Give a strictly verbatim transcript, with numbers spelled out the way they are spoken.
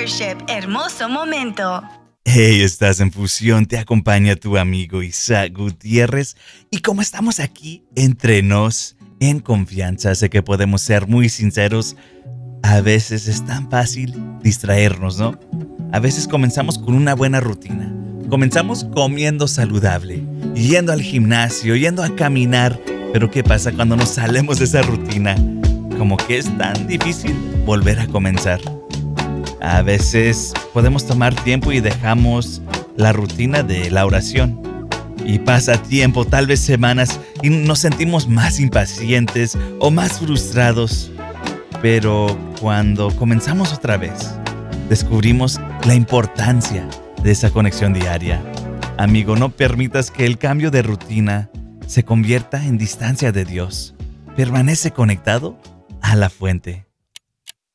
Worship, hermoso momento. Hey, estás en Fusión, te acompaña tu amigo Isaac Gutiérrez. Y como estamos aquí entre nos, en confianza, sé que podemos ser muy sinceros. A veces es tan fácil distraernos, ¿no? A veces comenzamos con una buena rutina. Comenzamos comiendo saludable, yendo al gimnasio, yendo a caminar. Pero ¿qué pasa cuando nos salemos de esa rutina? Como que es tan difícil volver a comenzar. A veces podemos tomar tiempo y dejamos la rutina de la oración. Y pasa tiempo, tal vez semanas, y nos sentimos más impacientes o más frustrados. Pero cuando comenzamos otra vez, descubrimos la importancia de esa conexión diaria. Amigo, no permitas que el cambio de rutina se convierta en distancia de Dios. Permanece conectado a la fuente.